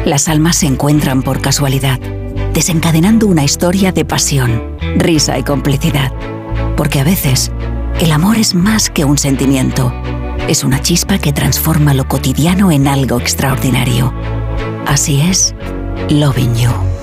Las almas se encuentran por casualidad, desencadenando una historia de pasión, risa y complicidad. Porque a veces, el amor es más que un sentimiento. Es una chispa que transforma lo cotidiano en algo extraordinario. Así es, Loving You.